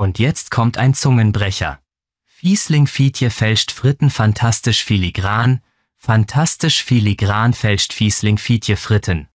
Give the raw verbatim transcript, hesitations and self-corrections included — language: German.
Und jetzt kommt ein Zungenbrecher. Fiesling Fietje fälscht Fritten fantastisch filigran, fantastisch filigran fälscht Fiesling Fietje Fritten.